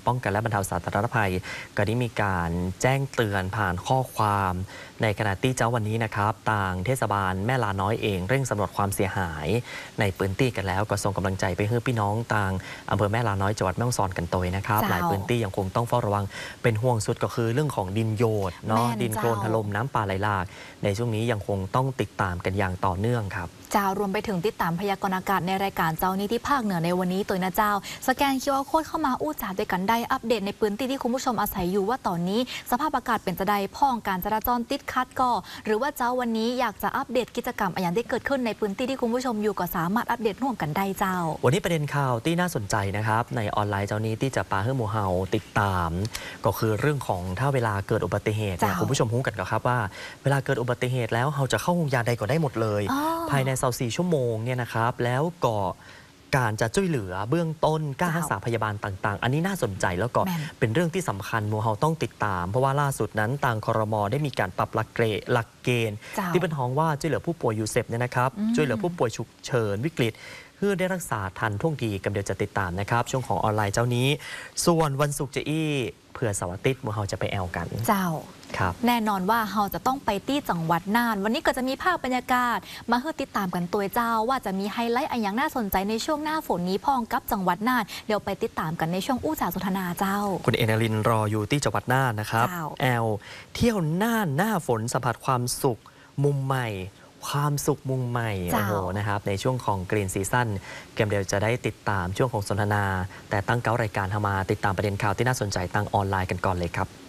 ป้องกันและบรรเทาสาธารณภัยก็ได้มีการแจ้งเตือนผ่านข้อความในขณะที่เจ้าวันนี้นะครับต่างเทศบาลแม่ลาน้อยเองเร่งสำรวจความเสียหายในพื้นที่กันแล้วก็ส่งกำลังใจไปให้พี่น้องต่างอำเภอแม่ลาน้อยจังหวัดแม่ฮ่องสอนกันตัวนะครับหลายพื้นที่ยังคงต้องเฝ้าระวังเป็นห่วงสุดก็คือเรื่องของดินโยดเนาะดินโคลนถล่มน้ำป่าไหลหลากในช่วงนี้ยังคงต้องติดตามกันอย่างต่อเนื่องครับเจ้ารวมไปถึงติดตามพยากรณ์อากาศในรายการเจ้านี้ที่ภาคเหนือในวันนี้ตัวนะเจ้าสแกน QR Code เข้ามาอู้จ่าด้วยกันได้อัปเดตในพื้นที่ที่คุณผู้ชมอาศัยอยู่ว่าตอนนี้สภาพอากาศเป็นจะใดพ้องการจราจรติดขัดก็หรือว่าเจ้าวันนี้อยากจะอัปเดตกิจกรรมอย่างที่เกิดขึ้นในพื้นที่ที่คุณผู้ชมอยู่ก็สามารถอัปเดตร่วมกันได้เจ้าวันนี้ประเด็นข่าวที่น่าสนใจนะครับในออนไลน์เจ้านี้ที่จะปาเฮือหมูเฮาติดตามก็คือเรื่องของถ้าเวลาเกิดอุบัติเหตุคุณผู้ชมรู้กันครับว่าเวลาเกิดอุบัติเหตุแล้วเราจะเข้าโรงพยาบาลใดก็ได้หมดเลยภายใน24 ชั่วโมงเนี่ยนะครับแล้วก็การจะช่วยเหลือเบื้องต้นการรักษาพยาบาลต่างๆอันนี้น่าสนใจแล้วก็เป็นเรื่องที่สำคัญหมู่เฮาต้องติดตามเพราะว่าล่าสุดนั้นทางครม.ได้มีการปรับหลักเกณฑ์ที่เป็นห้องว่าช่วยเหลือผู้ป่วยยูเซฟเนี่ยนะครับช่วยเหลือผู้ป่วยฉุกเฉินวิกฤตเพื่อได้รักษาทันท่วงทีกำเดียวจะติดตามนะครับช่วงของออนไลน์เจ้านี้ส่วนวันศุกร์จะเผื่อเสาร์อาทิตย์หมู่เฮาจะไปแอลกันเจ้าครับแน่นอนว่าเฮาจะต้องไปที่จังหวัดน่านวันนี้ก็จะมีภาพบรรยากาศมาให้ติดตามกันตัวเจ้าว่าจะมีไฮไลท์อะไรอย่างน่าสนใจในช่วงหน้าฝนนี้พ้องกับจังหวัดน่านเดี๋ยวไปติดตามกันในช่วงอู้จ่าสุธนาเจ้าคุณเอนาลินรออยู่ที่จังหวัดน่านนะครับแอลเที่ยวน่านหน้าฝนสัมผัสความสุขมุมใหม่ความสุขมุมใหม่โอ้โหนะครับในช่วงของกรีนซีซั่นเกมเดียวจะได้ติดตามช่วงของสนทนาแต่ตั้งเก้ารายการทำมาติดตามประเด็นข่าวที่น่าสนใจตั้งออนไลน์กันก่อนเลยครับ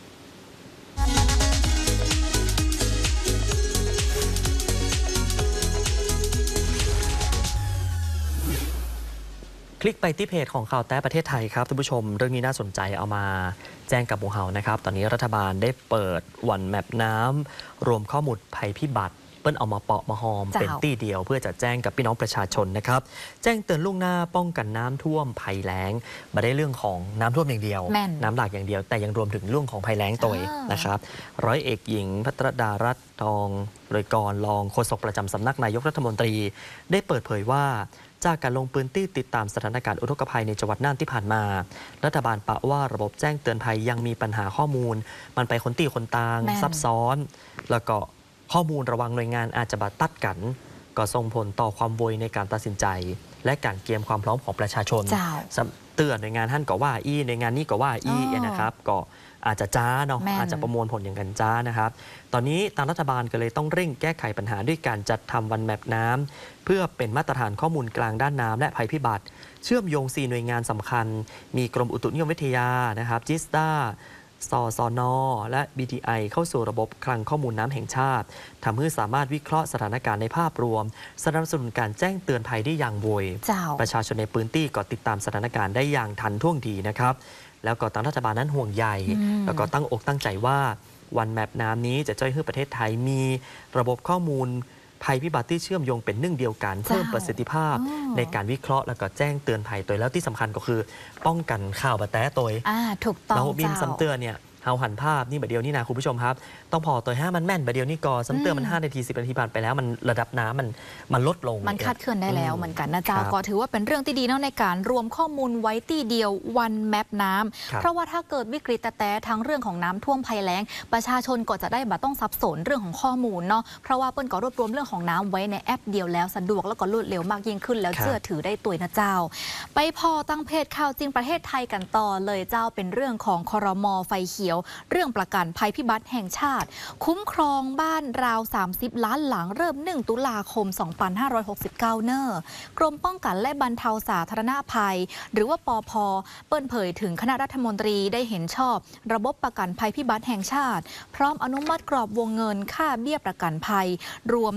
คลิกไปที่เพจของข่าวแต้ประเทศไทยครับท่านผู้ชมเรื่องนี้น่าสนใจเอามาแจ้งกับหมู่เฮานะครับตอนนี้รัฐบาลได้เปิดวันแมปน้ำรวมข้อมูลภัยพิบัติเปิ้ลเอามาเปาะมาหอมเป็นตี้เดียวเพื่อจะแจ้งกับพี่น้องประชาชนนะครับแจ้งเตือนล่วงหน้าป้องกันน้ำท่วมภัยแล้งมาได้เรื่องของน้ำท่วมอย่างเดียวน้ำหลากอย่างเดียวแต่ยังรวมถึงเรื่องของภัยแล้งตัวนะครับร้อยเอกหญิงภัทรดารัตน์ทองโดยกรรองโฆษกประจำสำนักนายกรัฐมนตรีได้เปิดเผยว่าจากการลงพื้นที่ติดตามสถานการณ์อุทกภัยในจังหวัดน่านที่ผ่านมารัฐบาลปะว่าระบบแจ้งเตือนภัยยังมีปัญหาข้อมูลมันไปคนตีคนตางซับซ้อนแล้วก็ข้อมูลระวังหน่วยงานอาจจะบัดตัดกันก็ส่งผลต่อความโวยในการตัดสินใจและการเตรียมความพร้อมของประชาชนเตือนหน่วยงานท่านก็ว่าหน่วยงานนี้ก็ว่านะครับก็อาจจะจ้าเนาะอาจจะประมวลผลอย่างกันจ้านะครับตอนนี้ทางรัฐบาลก็เลยต้องเร่งแก้ไขปัญหาด้วยการจัดทำวันแมปน้ำเพื่อเป็นมาตรฐานข้อมูลกลางด้านน้ำและภัยพิบัติเชื่อมโยง4หน่วยงานสำคัญมีกรมอุตุนิยมวิทยานะครับจิสตาสสน.และ BTI เข้าสู่ระบบคลังข้อมูลน้ำแห่งชาติทำให้สามารถวิเคราะห์สถานการณ์ในภาพรวมสนับสนุนการแจ้งเตือนภัยได้อย่างไวประชาชนในพื้นที่ก็ติดตามสถานการณ์ได้อย่างทันท่วงทีนะครับแล้วก็ทางรัฐบาลนั้นห่วงใยแล้วก็ตั้งอกตั้งใจว่าวันแมปน้ำนี้จะช่วยให้ประเทศไทยมีระบบข้อมูลภัยพิบัติที่เชื่อมโยงเป็นหนึ่งเดียวกันเพิ่มประสิทธิภาพในการวิเคราะห์แล้วก็แจ้งเตือนภัยตัวแล้วที่สำคัญก็คือป้องกันข่าวบะแต้ตัวถูกต้องเราบินซ้ำเตือนเนี่ยเฮาหันภาพนี่แบบเดียวนี่นะคุณผู้ชมครับต้องพอตัว5มันแม่นแบบเดียวนี่ก็ซ้ำเตือนมัน5 นาที 10 นาทีผ่านไปแล้วมันระดับน้ำมันลดลงมันคาดเคลื่อนได้แล้วเหมือนกันนะจ๊ะก็ถือว่าเป็นเรื่องที่ดีเนาะในการรวมข้อมูลไว้ที่เดียววันแมปน้ำเพราะว่าถ้าเกิดวิกฤตแต่ทั้งเรื่องของน้ำท่วมภัยแล้งประชาชนก็จะได้บ่ต้องสับสนเรื่องของข้อมูลเนาะเพราะว่าเปิ้ลก็รวบรวมเรื่องของน้ำไว้ในแอปเดียวแล้วสะดวกแล้วก็รวดเร็วมากยิ่งขึ้นแล้วเชื่อถือได้ตัวนะเจ้าไปพอตั้งเพจข่าวจริงประเทศไทยกันต่อเลยเจ้าเป็นเรื่องของครม.ไฟเขียวเรื่องประกันภัยพิบัติแห่งชาติคุ้มครองบ้านราว30 ล้านหลังเริ่ม1 ตุลาคม 2569 เนกรมป้องกันและบรรเทาสาธารณภัยหรือว่าปพ.เปิดเผยถึงคณะรัฐมนตรีได้เห็นชอบระบบประกันภัยพิบัติแห่งชาติพร้อมอนุมัติกรอบวงเงินค่าเบี้ยประกันภัยรวม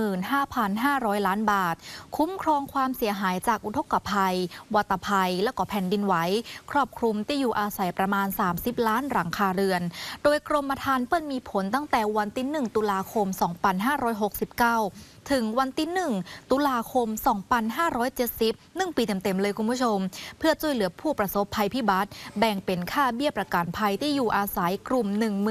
15,500 ล้านบาทคุ้มครองความเสียหายจากอุทกภัยวัตภัยและก็แผ่นดินไหวครอบคลุมที่อยู่อาศัยประมาณ30 ล้านหลังคาเรือนโดยกรมธรรม์เปิ้ลมีผลตั้งแต่วันที่1 ตุลาคม 2569 ถึงวันที่1 ตุลาคม 2570 1 ปีเต็มๆเลยคุณผู้ชมเพื่อช่วยเหลือผู้ประสบภัยพิบัติแบ่งเป็นค่าเบี้ยประกันภัยที่อยู่อาศัยกลุ่ม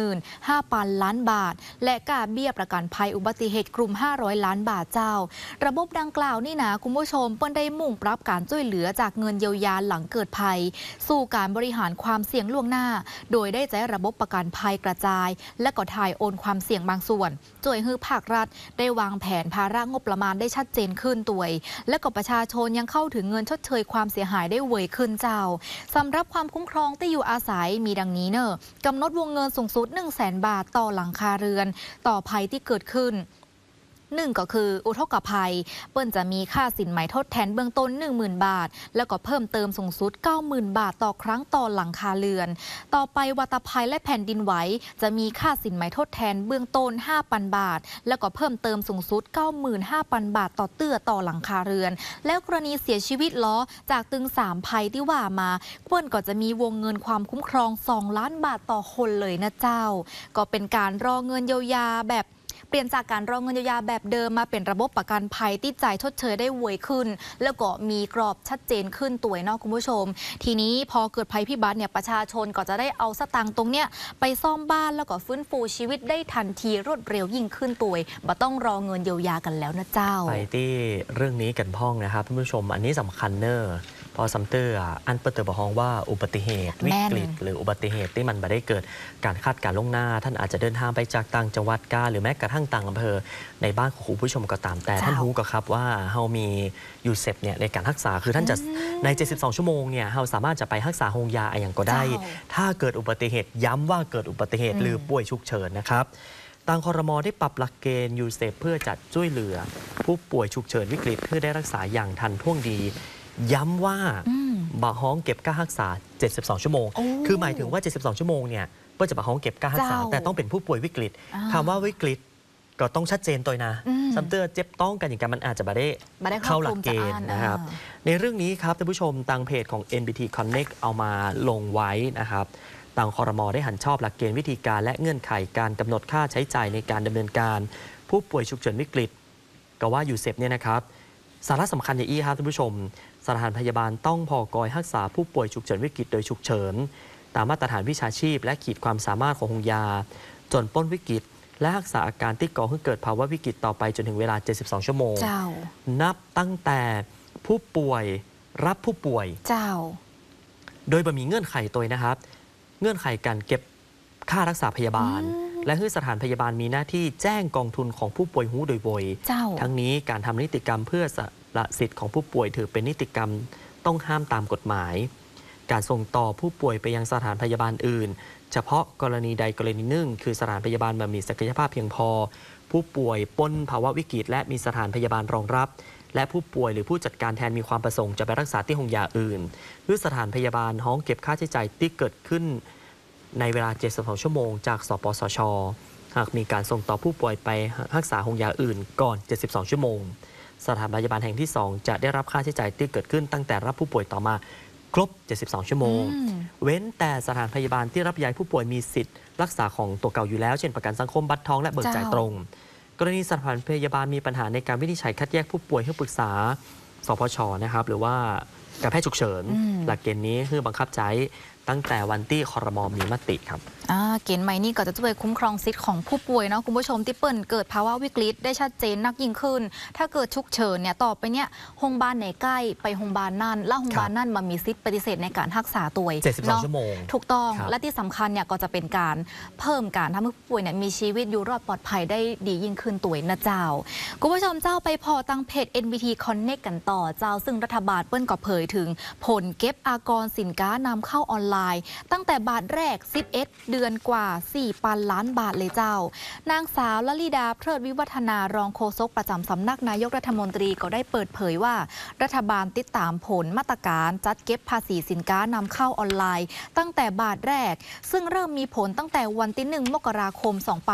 15,000 ล้านบาทและค่าเบี้ยประกันภัยอุบัติเหตุกลุ่ม500 ล้านบาทเจ้าระบบดังกล่าวนี่นะคุณผู้ชมเปิ้นได้มุ่งปรับการช่วยเหลือจากเงินเยียวยาหลังเกิดภัยสู่การบริหารความเสี่ยงล่วงหน้าโดยได้ใช้ระบบประกันภัยกระจายและก็ถ่ายโอนความเสี่ยงบางส่วนช่วยให้ภาครัฐได้วางแผนภาระงบประมาณได้ชัดเจนขึ้นตัวและก็ประชาชนยังเข้าถึงเงินชดเชยความเสียหายได้เวยขึ้นเจ้าสำหรับความคุ้มครองที่อยู่อาศัยมีดังนี้เนอะกำหนดวงเงินสูงสุด 100,000 บาทต่อหลังคาเรือนต่อภัยที่เกิดขึ้น1ก็คืออุทกภัยเปิ้นจะมีค่าสินไหมทดแทนเบื้องต้น 10,000 บาทแล้วก็เพิ่มเติมสูงสุด 90,000 บาทต่อครั้งต่อหลังคาเรือนต่อไปวัตภัยและแผ่นดินไหวจะมีค่าสินไหมทดแทนเบื้องต้น 5,000 บาทแล้วก็เพิ่มเติมสูงสุด 95,000 บาทต่อเตื้อต่อหลังคาเรือนแล้วกรณีเสียชีวิตล้อจากตึง3ภัยที่ว่ามาเปิ้นก็จะมีวงเงินความคุ้มครอง2 ล้านบาทต่อคนเลยนะเจ้าก็เป็นการรอเงินเยียวยาแบบเปลี่ยนจากการรอเงินเยียวยาแบบเดิมมาเป็นระบบประกันภัยที่จ่ายชดเชยได้ไวขึ้นแล้วก็มีกรอบชัดเจนขึ้นตัวนอกคุณผู้ชมทีนี้พอเกิดภัยพิบัติเนี่ยประชาชนก็จะได้เอาสตางค์ตรงเนี้ยไปซ่อมบ้านแล้วก็ฟื้นฟูชีวิตได้ทันทีรวดเร็วยิ่งขึ้นตัวบ่ต้องรอเงินเยียวยากันแล้วนะเจ้าไปที่เรื่องนี้กันพ่องนะครับท่านผู้ชมอันนี้สำคัญเนอะพอซัมเตอร์อันเปิดเตอร์บอกว่าอุบัติเหตุวิกฤตหรืออุบัติเหตุที่มันไม่ได้เกิดการคาดการล่วงหน้าท่านอาจจะเดินทางไปจากต่างจังหวัดกาหรือแม้กระทั่งต่างอำเภอในบ้านของคุณผู้ชมก็ตามแต่ท่านรู้ก็ครับว่าเฮามียูเซปเนี่ยในการรักษาคือท่านจะใน72ชั่วโมงเนี่ยเฮาสามารถจะไปรักษาโรงยาอย่างก็ได้ถ้าเกิดอุบัติเหตุย้ำว่าเกิดอุบัติเหตุหรือป่วยฉุกเฉินนะครับทางครม.ได้ปรับหลักเกณฑ์ยูเซปเพื่อจัดช่วยเหลือผู้ป่วยฉุกเฉินวิกฤตเพื่อได้รักษาอย่างทันท่วงดีย้ำว่าบะฮ้องเก็บค่ารักษา72ชั่วโมงคือหมายถึงว่า72ชั่วโมงเนี่ยเพื่อจะบะฮ้องเก็บค่ารักษาแต่ต้องเป็นผู้ป่วยวิกฤตคำว่าวิกฤตก็ต้องชัดเจนตัวนะซัมเตอร์เจ็บต้องกันอย่างกันมันอาจจะไม่ได้เข้าหลักเกณฑ์นะครับในเรื่องนี้ครับท่านผู้ชมทางเพจของ NBT Connect เอามาลงไว้นะครับทางครม.ได้หันชอบหลักเกณฑ์วิธีการและเงื่อนไขการกำหนดค่าใช้จ่ายในการดำเนินการผู้ป่วยฉุกเฉินวิกฤตก็ว่ายูเซปเนี่ยนะครับสาระสำคัญอย่างนี้ครับท่านผู้ชมสถานพยาบาลต้องพอกอยรักษาผู้ป่วยฉุกเฉินวิกฤตโดยฉุกเฉินตามมาตรฐานวิชาชีพและขีดความสามารถของโรงยาจนพ้นวิกฤตและรักษาอาการที่ก่อให้เกิดภาวะวิกฤตต่อไปจนถึงเวลา72ชั่วโมงนับตั้งแต่ผู้ป่วยรับผู้ป่วยโดยบ่มีเงื่อนไขตัวนะครับเงื่อนไขการเก็บค่ารักษาพยาบาลและให้สถานพยาบาลมีหน้าที่แจ้งกองทุนของผู้ป่วยหูโดยบ่อยทั้งนี้การทำนิติกรรมเพื่อละสิทธิ์ของผู้ป่วยถือเป็นนิติกรรมต้องห้ามตามกฎหมายการส่งต่อผู้ป่วยไปยังสถานพยาบาลอื่นเฉพาะกรณีใดกรณีหนึ่งคือสถานพยาบาลมันมีศักยภาพเพียงพอผู้ป่วยพ้นภาวะวิกฤตและมีสถานพยาบาลรองรับและผู้ป่วยหรือผู้จัดการแทนมีความประสงค์จะไปรักษาที่โรงยาอื่นหรือสถานพยาบาลห้องเก็บค่าใช้จ่ายที่เกิดขึ้นในเวลา72ชั่วโมงจากสปสช.หากมีการส่งต่อผู้ป่วยไปรักษาโรงยาอื่นก่อน72ชั่วโมงสถานพยาบาลแห่งที่2จะได้รับค่าใช้จ่ายที่เกิดขึ้นตั้งแต่รับผู้ป่วยต่อมาครบ72ชั่วโมงเว้นแต่สถานพยาบาลที่รับย้ายผู้ป่วยมีสิทธิ์รักษาของตัวเก่าอยู่แล้วเช่นประกันสังคมบัตรทองและเบิกจ่ายตรงกรณีสถานพยาบาลมีปัญหาในการวินิจฉัยคัดแยกผู้ป่วยให้ปรึกษาสพช.นะครับหรือว่าการแพทย์ฉุกเฉินหลักเกณฑ์นี้คือบังคับใช้ตั้งแต่วันที่ครม.มีมติครับเกณฑ์ใหม่นี้ก็จะช่วยคุ้มครองสิทธิ์ของผู้ป่วยเนาะคุณผู้ชมที่เปิ่นเกิดภาวะวิกฤตได้ชัดเจนนักยิ่งขึ้นถ้าเกิดฉุกเฉินเนี่ยต่อไปเนี่ยโรงพยาบาลไหนใกล้ไปโรงพยาบาลนั่นแล้วโรงพยาบาลนั่นมันมีสิทธิ์ปฏิเสธในการรักษาตัว 72ชั่วโมงถูกต้องและที่สำคัญเนี่ยก็จะเป็นการเพิ่มการทำให้ผู้ป่วยเนี่ยมีชีวิตอยู่รอดปลอดภัยได้ดียิ่งขึ้นตัวนะเจ้าคุณผู้ชมเจ้าไปพอตั้งเพจ NBT Connect กันต่อเจ้าซึ่งรัฐบาลเปิ้นก็เผยถึงผลเก็บอากรสินค้านำเข้าออนไลน์ตั้งแต่บาทแรก11เดือนกว่า4,000 ล้านบาทเลยเจ้านางสาวลลิดาเพลิดวิวัฒนารองโฆษกประจำสำนักนายกรัฐมนตรีก็ได้เปิดเผยว่ารัฐบาลติดตามผลมาตรการจัดเก็บภาษีสินค้านำเข้าออนไลน์ตั้งแต่บาทแรกซึ่งเริ่มมีผลตั้งแต่วันที่1 มกราคม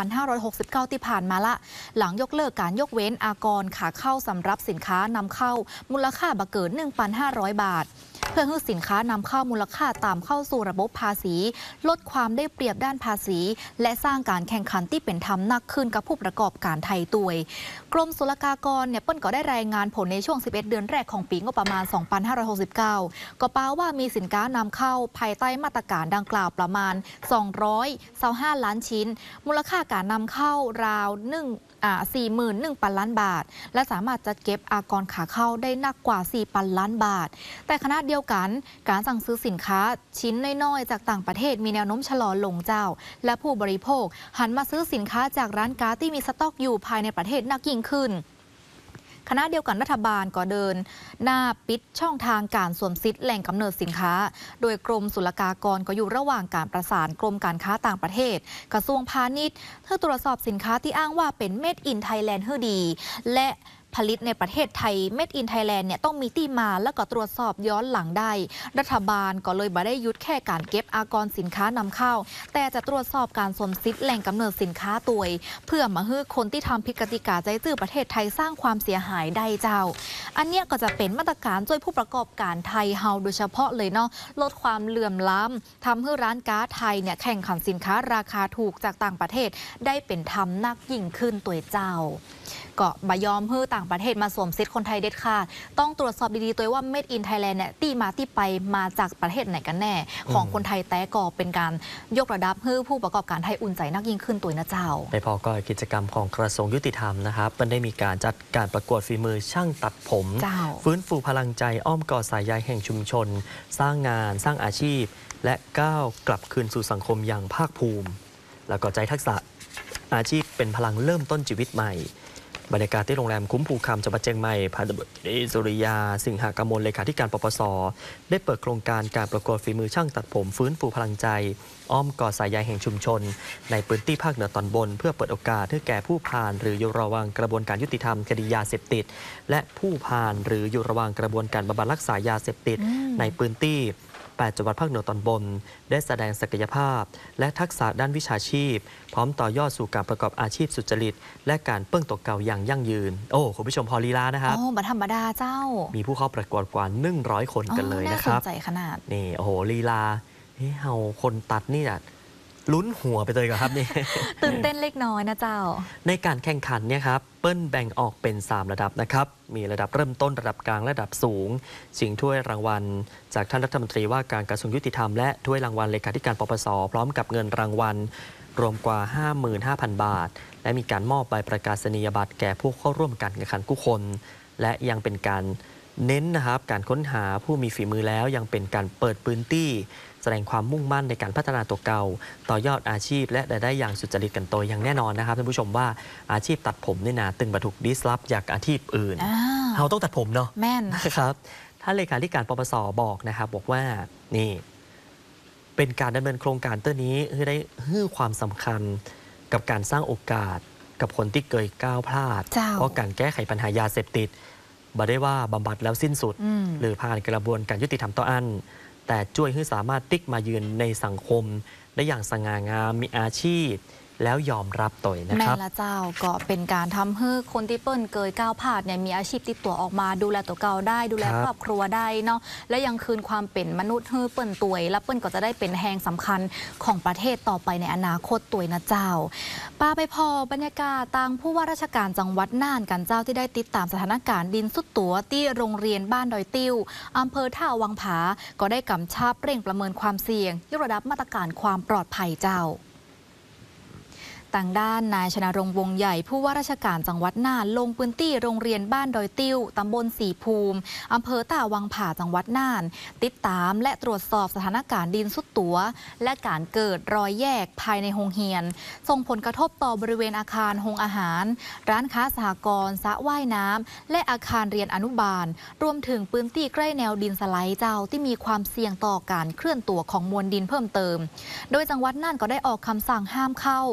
2569 ที่ผ่านมาละหลังยกเลิกการยกเว้นอากรขาเข้าสำหรับสินค้านำเข้ามูลค่าบ่เกิน 1,500 บาทเพื่อให้สินค้านำเข้ามูลค่าตามเข้าสู่ระบบภาษีลดความได้เปรียบด้านภาษีและสร้างการแข่งขันที่เป็นธรรมนักขึ้นกับผู้ประกอบการไทยตัวยกรมศุลกากรเนี่ยเปิ้ลก็ได้รายงานผลในช่วง11 เดือนแรกของปีงบประมาณ 2569 ก็ป้าว่ามีสินค้านำเข้าภายใต้มาตรการดังกล่าวประมาณ225 ล้านชิ้นมูลค่าการนำเข้าราว41,000 ล้านบาทและสามารถจัดเก็บอากรขาเข้าได้นักกว่า 4,000 ล้านบาทแต่ขณะเดียวกันการสั่งซื้อสินค้าชิ้นน้อยๆจากต่างประเทศมีแนวโน้มชะลอลงเจ้าและผู้บริโภคหันมาซื้อสินค้าจากร้านค้าที่มีสต็อกอยู่ภายในประเทศนักยิ่งขึ้นขณะเดียวกันรัฐบาลก็เดินหน้าปิดช่องทางการสวมสิทธิ์แหล่งกำเนิดสินค้าโดยกรมศุลกากรก็อยู่ระหว่างการประสานกรมการค้าต่างประเทศกระทรวงพาณิชย์เพื่อตรวจสอบสินค้าที่อ้างว่าเป็น Made in Thailand ให้ดีและผลิตในประเทศไทย Made in Thailand เนี่ยต้องมีที่มาแล้วก็ตรวจสอบย้อนหลังได้รัฐบาลก็เลยบ่ได้ยุดแค่การเก็บอากรสินค้านำเข้าแต่จะตรวจสอบการสวมสิทธิ์แหล่งกำเนิดสินค้าตัวยเพื่อมาให้คนที่ทำผิดกติกาใจซื่อประเทศไทยสร้างความเสียหายได้เจ้าอันเนี้ยก็จะเป็นมาตรการช่วยผู้ประกอบการไทยเฮาโดยเฉพาะเลยเนาะลดความเหลื่อมล้ำทำให้ร้านค้าไทยเนี่ยแข่งขันสินค้าราคาถูกจากต่างประเทศได้เป็นธรรมนักยิ่งขึ้นตัวเจ้าก็บ่ยอมให้ต่างประเทศมาสวมสิทธิ์คนไทยเด็ดขาดต้องตรวจสอบดีๆตัวว่า Made in Thailand เนี่ยที่มาที่ไปมาจากประเทศไหนกันแน่ของคนไทยแต่ก็เป็นการยกระดับให้ผู้ประกอบการไทยอุ่นใจนักยิ่งขึ้นตัวนะเจ้าในพอก็กิจกรรมของกระทรวงยุติธรรมนะครับมันได้มีการจัดการประกวดฝีมือช่างตัดผมฟื้นฟูพลังใจอ้อมกอดสายใยแห่งชุมชนสร้างงานสร้างอาชีพและก้าวกลับคืนสู่สังคมอย่างภาคภูมิแล้วก็ใจทักษะอาชีพเป็นพลังเริ่มต้นชีวิตใหม่บรรยากาศที่โรงแรมคุ้มภูคำจังหวัดเชียงใหม่พันตำรวจเอกสุริยาสิงหกมลเลขาธิการปปส.ได้เปิดโครงการการประกวดฝีมือช่างตัดผมฟื้นฟูพลังใจอ้อมกอดสายใยแห่งชุมชนในพื้นที่ภาคเหนือตอนบนเพื่อเปิดโอกาสให้แก่ผู้ผ่านหรืออยู่ระหว่างกระบวนการยุติธรรมคดียาเสพติดและผู้ผ่านหรืออยู่ระหว่างกระบวนการบำบัดรักษายาเสพติดในพื้นที่8 จังหวัดภาคเหนือตอนบนได้แสดงศักยภาพและทักษะด้านวิชาชีพพร้อมต่อยอดสู่การประกอบอาชีพสุจริตและการเปิ้งตกเก่าอย่างยั่งยืนโอ้คุณผู้ชมพอลีลานะครับบัธรรมดาเจ้ามีผู้เข้าประกวดกว่า100 คนกันเลยนะครับน่าสนใจขนาดนี่โอ้โหลีลาเฮาคนตัดนี่ลุ้นหัวไปเลยครับนี่ตื่นเต้นเล็กน้อยนะเจ้าในการแข่งขันเนี่ยครับเปิ้ลแบ่งออกเป็น3ระดับนะครับมีระดับเริ่มต้นระดับกลางระดับสูงชิงถ้วยรางวัลจากท่านรัฐมนตรีว่าการกระทรวงยุติธรรมและถ้วยรางวัลเลขาธิการปปส.พร้อมกับเงินรางวัลรวมกว่า 55,000 บาทและมีการมอบใบประกาศนียบัตรแก่ผู้เข้าร่วมการแข่งขันทุกคนและยังเป็นการเน้นนะครับการค้นหาผู้มีฝีมือแล้วยังเป็นการเปิดพื้นที่แสดงความมุ่งมั่นในการพัฒนาตัวเก่าต่อยอดอาชีพและรายได้อย่างสุจริตกันโตอย่างแน่นอนนะครับท่านผู้ชมว่าอาชีพตัดผมนี่นะตึงบรรทุกดิสลอฟจากอาชีพอื่นเราต้องตัดผมเนาะแม่นนะครับท่านเลขาธิการปปส.บอกนะครับบอกว่านี่เป็นการดำเนินโครงการตัวนี้ได้ให้ความสำคัญกับการสร้างโอกาสกับคนที่เคยก้าวพลาดเพราะการแก้ไขปัญหายาเสพติดบ่ได้ว่าบำบัดแล้วสิ้นสุดหรือผ่านกระบวนการยุติธรรมต่ออันแต่ช่วยให้สามารถติ๊กมายืนในสังคมได้อย่างสง่างามมีอาชีพแล้วยอมรับตัวนะครับแม่ละเจ้าก็เป็นการทำให้คนที่เปิ้ลเกยก้าวพลาดเนี่ยมีอาชีพติดตัวออกมาดูแลตัวเก่าได้ดูแลครอบครัวได้เนาะและยังคืนความเป็นมนุษย์ให้เปิ้ลตัวยและเปิ้ลก็จะได้เป็นแหงสำคัญของประเทศต่อไปในอนาคตตัวยนะเจ้าป้าไปพอบรรยากาศต่างผู้ว่าราชการจังหวัดน่านกันเจ้าที่ได้ติดตามสถานการณ์ดินสุดตัวที่โรงเรียนบ้านดอยติ้วอำเภอท่าวังผาก็ได้กำชับเร่งประเมินความเสี่ยงยกระดับมาตรการความปลอดภัยเจ้าต่างด้านนายชนรงค์วงใหญ่ผู้ว่าราชการจังหวัดน่านลงพื้นที่โรงเรียนบ้านดอยติ้วตำบลสีภูมิอำเภอท่าวังผาจังหวัดน่านติดตามและตรวจสอบสถานการณ์ดินสุดตัวและการเกิดรอยแยกภายในโรงเรียนส่งผลกระทบต่อบริเวณอาคารโรงอาหารร้านค้าสหกรณ์สระว่ายน้ำและอาคารเรียนอนุบาลรวมถึงพื้นที่ใกล้แนวดินสไลด์เจ้าที่มีความเสี่ยงต่อการเคลื่อนตัวของมวลดินเพิ่มเติมโดยจังหวัดน่านก็ได้ออกคำสั่งห้ามเข้าหรือ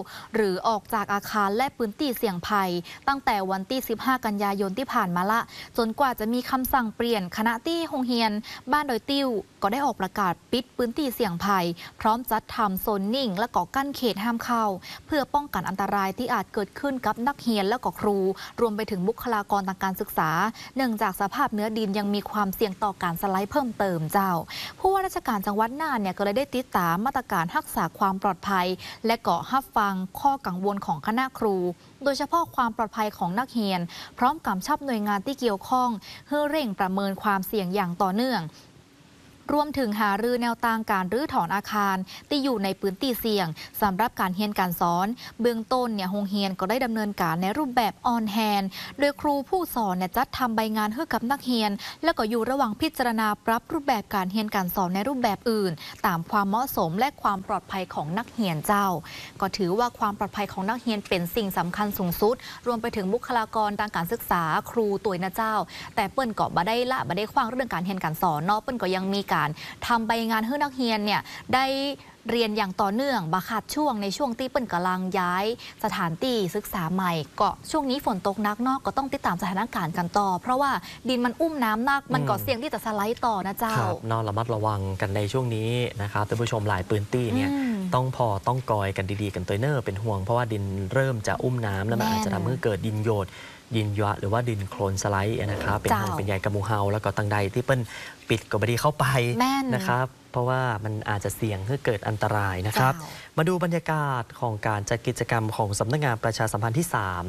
รือออกจากอาคารและพื้นที่เสี่ยงภัยตั้งแต่วันที่ 15 กันยายนที่ผ่านมาละจนกว่าจะมีคำสั่งเปลี่ยนคณะที่โรงเรียนบ้านดอยติ้วก็ได้ออกประกาศปิดพื้นที่เสี่ยงภัยพร้อมจัดทำโซนนิ่งและก่อกั้นเขตห้ามเข้าเพื่อป้องกันอันตรายที่อาจเกิดขึ้นกับนักเรียนและก็ครูรวมไปถึงบุคลากรทางการศึกษาเนื่องจากสภาพเนื้อดินยังมีความเสี่ยงต่อการสไลด์เพิ่มเติมเจ้าผู้ว่าราชการจังหวัดน่านเนี่ยก็เลยได้ติดตามมาตรการรักษาความปลอดภัยและก็รับฟังข้อกังวลของคณะครูโดยเฉพาะความปลอดภัยของนักเรียนพร้อมกำชับหน่วยงานที่เกี่ยวข้องเพื่อเร่งประเมินความเสี่ยงอย่างต่อเนื่องรวมถึงหารือแนวทางการรื้อถอนอาคารที่อยู่ในพื้นที่เสี่ยงสำหรับการเรียนการสอนเบื้องต้นเนี่ยโรงเรียนก็ได้ดำเนินการในรูปแบบออนแฮนด์โดยครูผู้สอนเนี่ยจัดทำใบงานให้กับนักเรียนและก็อยู่ระหว่างพิจารณาปรับรูปแบบการเรียนการสอนในรูปแบบอื่นตามความเหมาะสมและความปลอดภัยของนักเรียนเจ้าก็ถือว่าความปลอดภัยของนักเรียนเป็นสิ่งสำคัญสูงสุดรวมไปถึงบุคลากรทางการศึกษาครูตัวยนะเจ้าแต่เปิ้นก็บ่ได้ขว้างเรื่องการเรียนการสอนเนาะเปิ้นก็ยังมีการทำใบงานให้นักเรียนเนี่ยได้เรียนอย่างต่อเนื่องบาขาดช่วงในช่วงที่เปิ้นกำลังย้ายสถานที่ศึกษาใหม่ก็ช่วงนี้ฝนตกหนักเนาะก็ต้องติดตามสถานการณ์กันต่อเพราะว่าดินมันอุ้มน้ำหนักมันก็เสี่ยงที่จะสไลด์ต่อนะเจ้าครับนอนระมัดระวังกันในช่วงนี้นะครับท่านผู้ชมหลายพื้นที่เนี่ยต้องกอยกันดีๆกันตัวเนอร์เป็นห่วงเพราะว่าดินเริ่มจะอุ้มน้ำแล้วมันอาจจะทำให้เกิดดินโยดดินยะหรือว่าดินโคลนสไลด์นะครับเป็นห่วงเป็นใยกระมูเฮาแล้วก็ตังใดที่เปิ้ลปิดก็ไม่ได้เข้าไปนะครับเพราะว่ามันอาจจะเสี่ยงให้เกิดอันตรายนะครับมาดูบรรยากาศของการจัดกิจกรรมของสำนักงานประชาสัมพันธ์ที่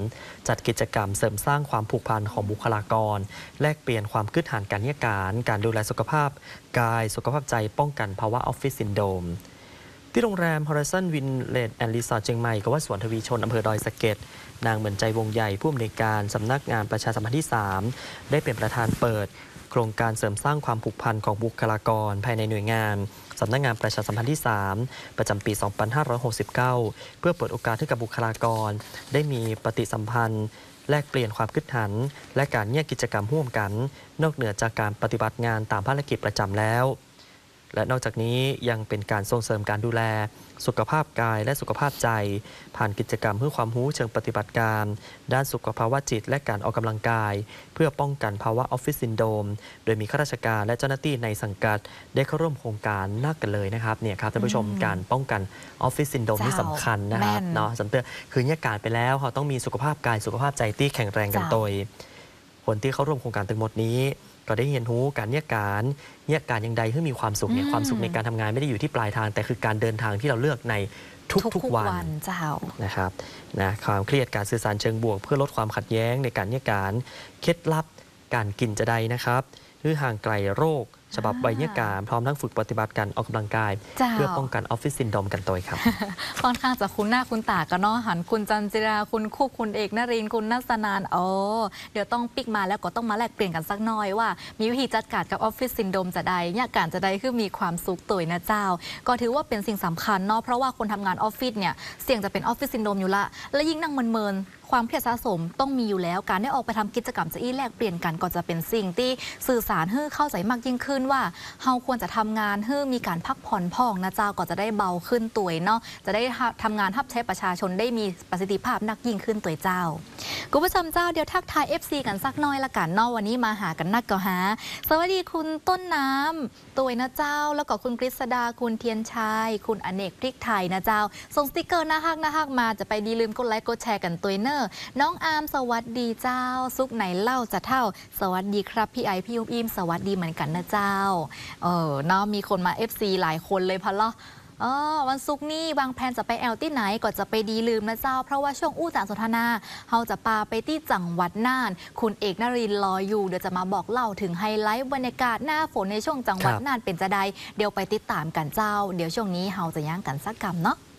3จัดกิจกรรมเสริมสร้างความผูกพันของบุคลากรแลกเปลี่ยนความคิดหันการเยี่ยการดูแลสุขภาพกายสุขภาพใจป้องกันภาวะออฟฟิศซินโดรมที่โรงแรม Horizon Village and Resort เชียงใหม่กับว่าสวนทวีชนอำเภอดอยสะเก็ดนางเหมือนใจวงใหญ่ผู้อำนวยการสำนักงานประชาสัมพันธ์ที่ 3ได้เป็นประธานเปิดโครงการเสริมสร้างความผูกพันของบุคลากรภายในหน่วยงานสำนักงานประชาสัมพันธ์ที่ 3ประจำปี 2569 เพื่อเปิดโอกาสให้กับบุคลากรได้มีปฏิสัมพันธ์แลกเปลี่ยนความคิดหันและการแยกกิจกรรมร่วมกันนอกเหนือจากการปฏิบัติงานตามภารกิจประจำแล้วและนอกจากนี้ยังเป็นการส่งเสริมการดูแลสุขภาพกายและสุขภาพใจผ่านกิจกรรมเพื่อความรู้เชิงปฏิบัติการด้านสุขภาวะจิตและการออกกำลังกายเพื่อป้องกันภาวะออฟฟิศซินโดรมโดยมีข้าราชการและเจ้าหน้าที่ในสังกัดได้เข้าร่วมโครงการนักกันเลยนะครับเนี่ยครับท่านผู้ชมการป้องกันออฟฟิศซินโดรมนี่สำคัญนะครับเนาะสำเตือนคือเนี่ยการไปแล้วเขาต้องมีสุขภาพกายสุขภาพใจที่แข็งแรงกันโดยคนที่เข้าร่วมโครงการทั้งหมดนี้ก็ได้เรียนรู้การเนี่ยการอย่างใดที่มีความสุขเนี่ยความสุขในการทำงานไม่ได้อยู่ที่ปลายทางแต่คือการเดินทางที่เราเลือกในทุกวันเจ้านะครับนะความเครียดการสื่อสารเชิงบวกเพื่อลดความขัดแย้งในการเนี่ยการเคล็ดลับการกินจะได้นะครับเพื่อห่างไกลโรคฉบับใบเนี่ยการพร้อมทั้งฝึกปฏิบัติการออกกำลังกายเพื่อป้องกันออฟฟิศซินโดรมกันตัวครับค่อนข้างจะคุ้นหน้าคุ้นตากันเนาะหันคุณจันจิราคุณคู่คุณเอกนรินทร์คุณนัสนานเดี๋ยวต้องปิกมาแล้วก็ต้องมาแลกเปลี่ยนกันสักหน่อยว่ามีวิธีจัดการกับออฟฟิศซินโดรมจะได้เนี่ยการจะได้คือมีความสุขตัวนะเจ้าก็ถือว่าเป็นสิ่งสำคัญเนาะเพราะว่าคนทำงานออฟฟิศเนี่ยเสี่ยงจะเป็นออฟฟิศซินโดรมอยู่ละและยิ่งนั่งเมินความเครียดสะสมต้องมีอยู่แล้วการได้ออกไปทำกิจกรรมจะแลกเปลี่ยนกันก็จะเป็นสิ่งที่สื่อสารให้เข้าใจมากยิ่งขึ้นว่าเฮาควรจะทำงานให้มีการพักผ่อนพ่องนะเจ้าก็จะได้เบาขึ้นตัวเนาะจะได้ทำงานรับใช้ประชาชนได้มีประสิทธิภาพนักยิ่งขึ้นตัวเจ้าคุณผู้ชมเจ้าเดี๋ยวทักทาย FC กันสักน้อยละกันเนาะวันนี้มาหากันนักก็หาสวัสดีคุณต้นน้ำตัวนะเจ้าแล้วก็คุณกฤษดาคุณเทียนชัยคุณอเนกพริกไทยนะเจ้าส่งสติกเกอร์น่าฮักมาจะไปดีลืมกดไลค์กดแชร์กันตัวเนอร์น้องอาร์มสวัสดีเจ้าซุกไหนเล่าจะเท่าสวัสดีครับพี่ไอพี่อุ้มอิ่มสวัสดีเหมือนกันนะเจ้าเนาะมีคนมา FC หลายคนเลยพะเลาะวันศุกร์นี้วางแผนจะไปแอลที่ไหนก็จะไปดีลืมนะเจ้าเพราะว่าช่วงอู้จานสนทนาเราจะพาไปที่จังหวัดน่านคุณเอกนรินทร์รออยู่เดี๋ยวจะมาบอกเล่าถึงไฮไลท์บรรยากาศหน้าฝนในช่วงจังหวัดน่านเป็นจะใดเดี๋ยวไปติดตามกันเจ้าเดี๋ยวช่วงนี้เราจะย่างกันสักกรรมเนาะ